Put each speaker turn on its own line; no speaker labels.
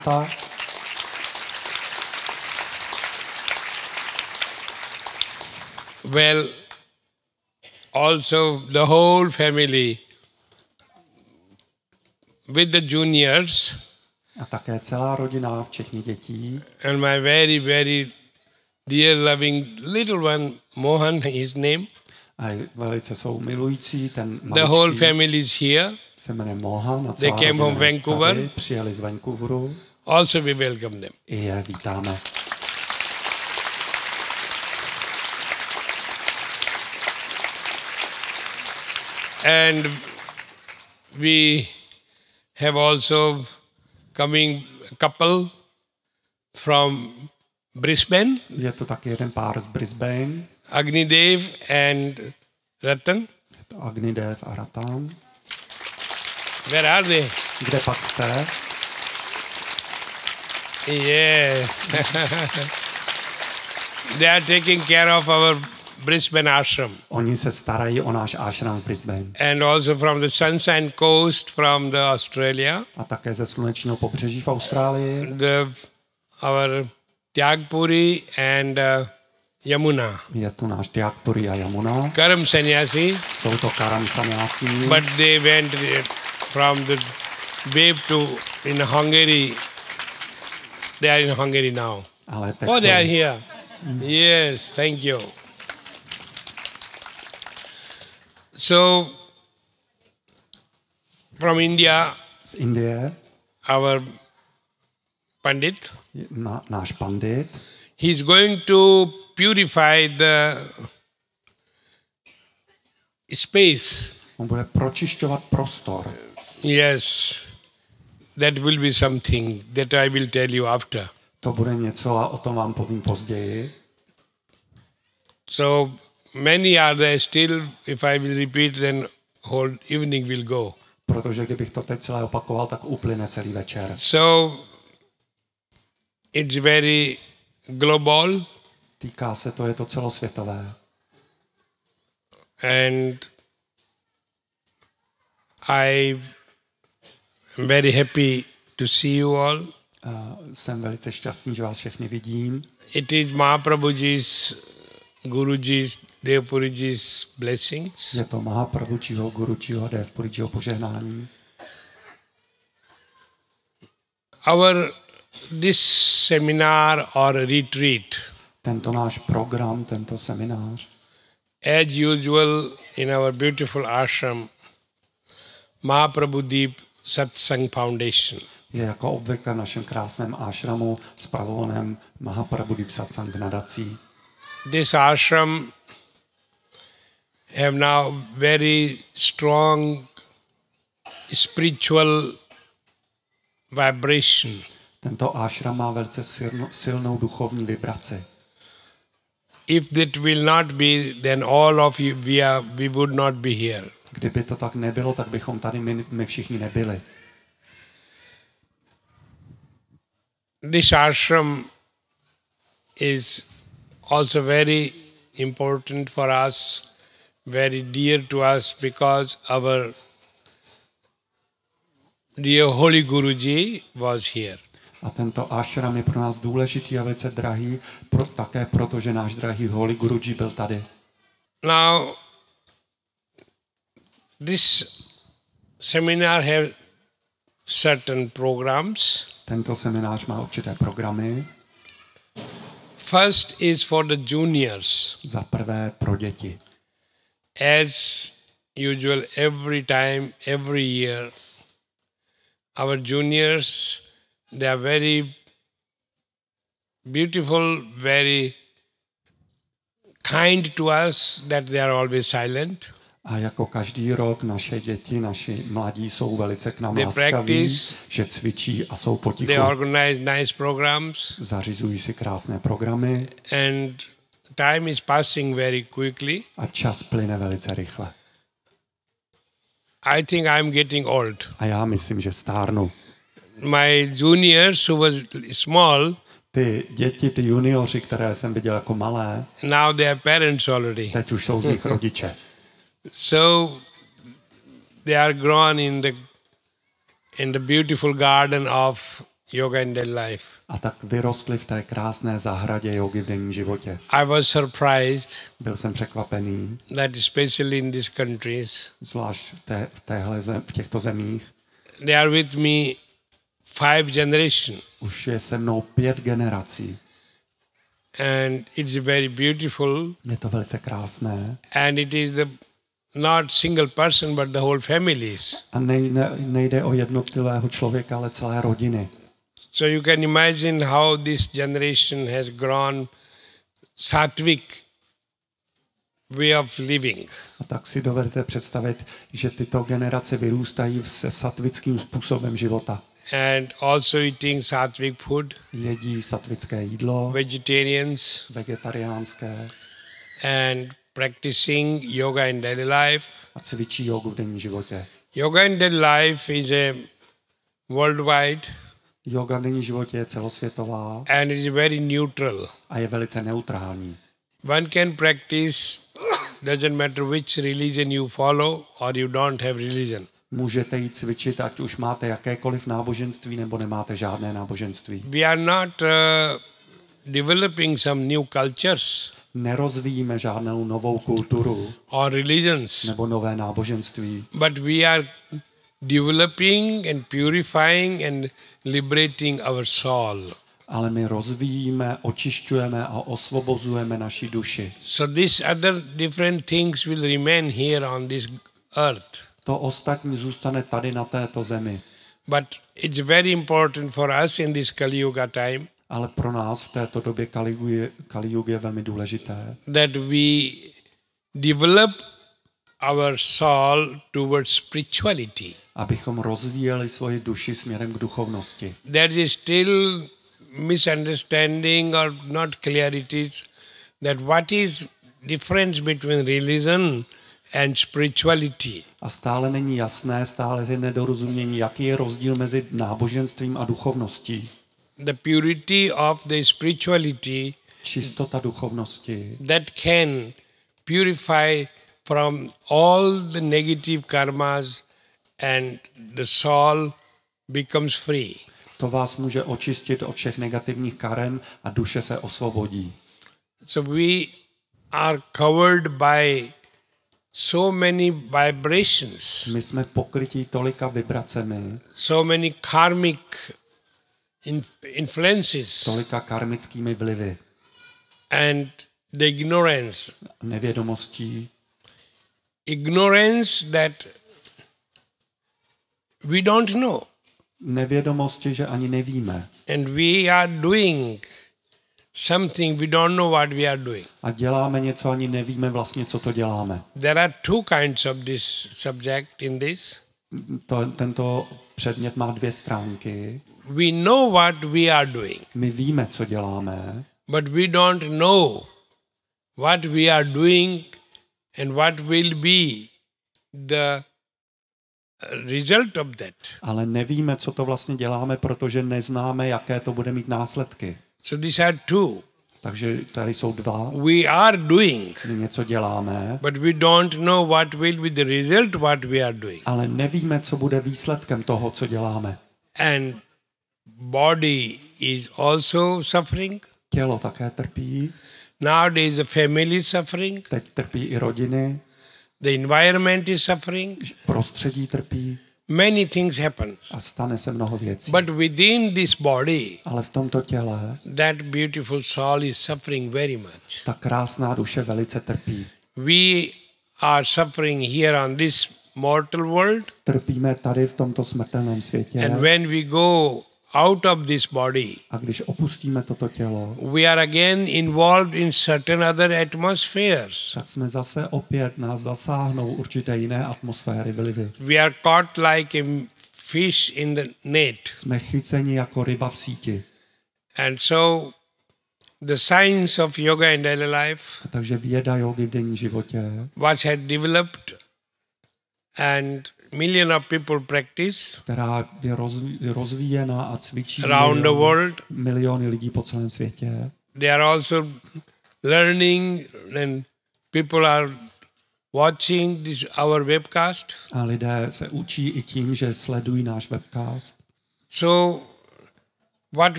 Well, also the whole family with the juniors
A také celá rodina, včetně dětí.
and my very, very dear loving little one, Mohan, his name.
A velice jsou milující, ten
The whole
maličký
family is here.
se jmenuje Mohan. A
They
celá
came from
rodina je
Vancouver.
tady, přijeli z Vancouveru.
Also we welcome them.
I je vítáme.
And we have also coming couple from Brisbane,
Je to taky jeden pár z Brisbane.
Agnidev and Ratan.
Je to Agnidev a Ratan.
Where are they?
Kde pak jste?
Yeah. They are taking care of our Brisbane ashram.
Oni se starají o náš ashram v Brisbane.
And also from the Sunshine Coast from the Australia.
A také ze slunečního pobřeží v Austrálii.
Our Tyagpuri and Yamuna.
Je tu náš Tyagpuri a Yamuna.
Karam Sannyasi.
Jsou to Karam Sannyasi.
But they went from the wave to in Hungary. They are in Hungary now.
Ale teď
Oh, they are
jsou,
here. Yes, thank you. So, from India,
z Indie.
our Pandit,
Náš pandit.
he's going to purify the space.
On bude pročišťovat prostor.
Yes, that will be something that I will tell you after.
To bude něco a o tom vám povím později.
So many are there still. If I will repeat, then whole evening will go.
Protože kdybych to teď celé opakoval, tak uplyne celý večer.
So it's very global
Týká se to, je to celosvětové.
and I'm very happy to see you all.
Jsem velice šťastný, že vás všechny vidím.
It is Mahaprabhuji's, Guruji's, Devpuriji's blessings.
Je to Mahaprabhujiho, Gurujiho, Devpurijiho požehnání.
This seminar or retreat,
Tento náš program, tento seminář,
as usual in our beautiful ashram, Mahaprabhu Deep Satsang Foundation.
je jako obvykle v našem krásném ashramu spravovaném Mahaprabhu Satsang nadací.
This ashram have now very strong spiritual vibration.
Tento ashram má velice silnou duchovní vibraci.
If that will not be, then all of you, we would not be here.
Kdyby to tak nebylo, tak bychom tady my všichni nebyli.
This ashram is also very important for us, very dear to us, because our dear Holy Guruji was here.
A tento ashram je pro nás důležitý a velice drahý, také proto, že náš drahý Holy Guruji byl tady.
Now, this seminar have certain programs.
Tento seminář má určité programy.
First is for the juniors.
Za prvé pro děti.
As usual, every time, every year, our juniors, they are very beautiful, very kind to us, that they are always silent.
A jako každý rok naše děti, naši mladí jsou velice k nám
They
laskaví,
practice.
že cvičí a jsou potichu.
They organize nice programs,
Zařizují si krásné programy
and time is passing very quickly.
a čas plyne velice rychle.
I think I'm getting old.
A já myslím, že stárnu.
My juniors who was small,
Ty děti, ty junioři, které jsem viděl jako malé,
now they are parents already.
teď už jsou z nich rodiče.
So they are grown in the beautiful garden of yoga in daily life.
A tak vyrostli v té krásné zahradě jogy v denním životě.
I was surprised
Byl jsem překvapený,
that especially in these countries,
zvlášť v těchto zemích,
they are with me 5 generations.
už je se mnou 5 generací.
And it's very beautiful.
Je to velice krásné.
And it is not single person, but the whole families.
A nejde o jednotlivého člověka, ale celé rodiny.
So you can imagine how this generation has grown sattvic way of living.
A tak si dovedete představit, že tyto generace vyrůstají se satvickým způsobem života.
And also eating sattvic food,
Jedí satvické jídlo,
vegetarians,
vegetariánské
and practicing yoga in daily life.
a cvičí jogu v denním životě.
Yoga in daily life is a worldwide
Yoga v denním životě je celosvětová
and it is very neutral.
a je velice neutrální.
One can practice, doesn't matter which religion you follow or you don't have religion.
Můžete jít cvičit, ať už máte jakékoliv náboženství nebo nemáte žádné náboženství.
We are not developing some new cultures
Nerozvíjíme žádnou novou kulturu
or religions,
nebo nové náboženství,
but we are developing and purifying and liberating our soul.
ale my rozvíjíme, očišťujeme a osvobozujeme naši duši.
So these other different things will remain here on this earth.
To ostatní zůstane tady na této zemi.
But it's very important for us in this Kali Yuga time
Ale pro nás v této době Kali Yugy je velmi důležité,
that we develop our soul towards spirituality.
abychom rozvíjeli svoji duši směrem k duchovnosti.
There is still misunderstanding or not clarities that what is difference between religion and spirituality.
A stále není jasné, stále je nedorozumění, jaký je rozdíl mezi náboženstvím a duchovností.
The purity of the spirituality
Čistota duchovnosti,
that can purify from all the negative karmas and the soul becomes free.
to vás může očistit od všech negativních karem a duše se osvobodí.
So we are covered by so many vibrations,
My jsme pokrytí tolika vibracemi,
so many karmic influences,
tolika karmickými vlivy,
and the ignorance that we don't know.
nevědomosti, že ani nevíme.
And we are doing something, we don't know what we are doing.
A děláme něco, ani nevíme vlastně, co to děláme.
There are 2 kinds of this subject in this.
Tento předmět má 2 stránky.
We know what we are doing,
My víme, co děláme,
but we don't know what we are doing and what will be the result of that.
ale nevíme, co to vlastně děláme, protože neznáme, jaké to bude mít následky.
So these are 2.
Takže tady jsou 2.
We are doing,
My něco děláme,
but we don't know what will be the result what we are doing.
ale nevíme, co bude výsledkem toho, co děláme.
And body is also suffering.
Tělo také trpí,
Nowadays the family is suffering.
teď trpí i rodiny,
The environment is suffering.
prostředí trpí
Many things happen.
a stane se mnoho věcí.
But within this body,
Ale v tomto těle
that beautiful soul is suffering very much.
ta krásná duše velice trpí.
We are suffering here on this mortal world.
Trpíme tady v tomto smrtelném světě
And when we go out of this body,
a když opustíme toto tělo,
we are again involved in certain other atmospheres.
tak jsme zase opět, nás zasáhnou určité jiné atmosféry, vlivy.
We are caught like a fish in the net.
Jsme chyceni jako ryba v síti.
And so the science of yoga in daily life,
Takže věda jogy v denním životě,
what had developed and million of people practice
která je rozvíjená a cvičí
around the world.
miliony lidí po celém světě.
They are also learning and people are watching this our webcast.
A lidé se učí i tím, že sledují náš webcast.
So what